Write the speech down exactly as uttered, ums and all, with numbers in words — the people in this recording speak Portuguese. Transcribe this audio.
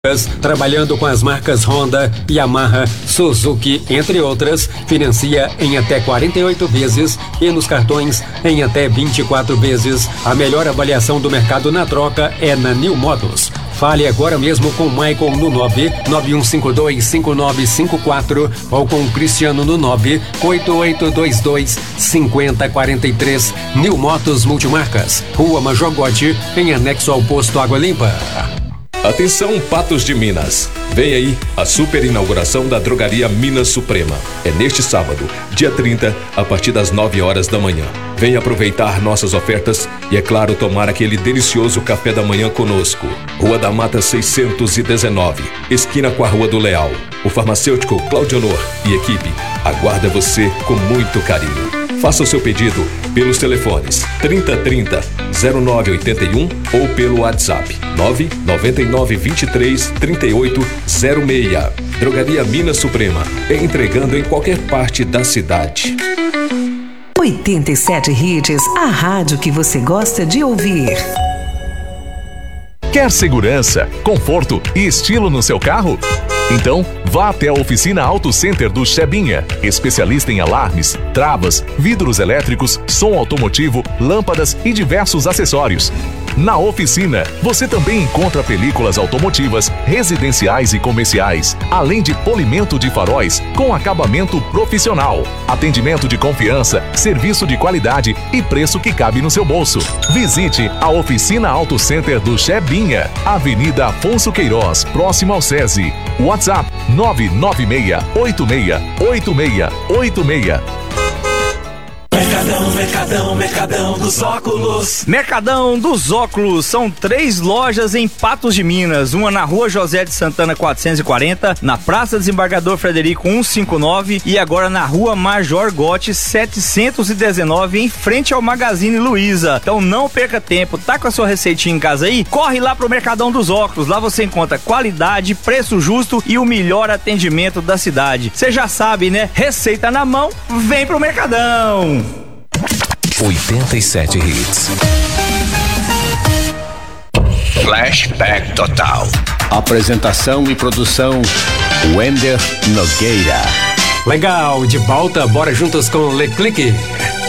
Trabalhando com as marcas Honda, Yamaha, Suzuki, entre outras, financia em até quarenta e oito vezes e nos cartões em até vinte e quatro vezes. A melhor avaliação do mercado na troca é na New Motos. Fale agora mesmo com o Michael no nove nove um cinco dois cinco nove cinco quatro ou com o Cristiano no nove oito oito dois dois cinco zero quatro três. New Motos Multimarcas, Rua Major Gotti, em anexo ao posto Água Limpa. Atenção, Patos de Minas. Vem aí a super inauguração da Drogaria Minas Suprema. É neste sábado, dia trinta, a partir das nove horas da manhã. Venha aproveitar nossas ofertas e, é claro, tomar aquele delicioso café da manhã conosco. Rua da Mata seiscentos e dezenove, esquina com a Rua do Leal. O farmacêutico Claudio Honor e equipe aguarda você com muito carinho. Faça o seu pedido pelos telefones trinta trinta, zero nove oito um ou pelo WhatsApp nove nove nove dois três, três oito zero seis. Drogaria Minas Suprema, entregando em qualquer parte da cidade. oitenta e sete Hits, a rádio que você gosta de ouvir. Quer segurança, conforto e estilo no seu carro? Então, vá até a Oficina Auto Center do Chebinha, especialista em alarmes, travas, vidros elétricos, som automotivo, lâmpadas e diversos acessórios. Na oficina, você também encontra películas automotivas, residenciais e comerciais, além de polimento de faróis com acabamento profissional, atendimento de confiança, serviço de qualidade e preço que cabe no seu bolso. Visite a Oficina Auto Center do Chebinha, Avenida Afonso Queiroz, próximo ao SESI. WhatsApp nove nove seis oito seis oito seis oito seis. Mercadão, Mercadão, Mercadão dos Óculos. Mercadão dos Óculos, são três lojas em Patos de Minas, uma na Rua José de Santana quatrocentos e quarenta, na Praça Desembargador Frederico cento e cinquenta e nove e agora na Rua Major Gotti setecentos e dezenove, em frente ao Magazine Luiza. Então não perca tempo, tá com a sua receitinha em casa aí? Corre lá pro Mercadão dos Óculos, lá você encontra qualidade, preço justo e o melhor atendimento da cidade. Você já sabe, né? Receita na mão, vem pro Mercadão. oitenta e sete Hits. Flashback total. Apresentação e produção Wender Nogueira. Legal, de volta, bora juntos com Le Clique.